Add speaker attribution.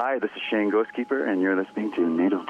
Speaker 1: Hi, this is Shane Ghostkeeper, and you're listening to Native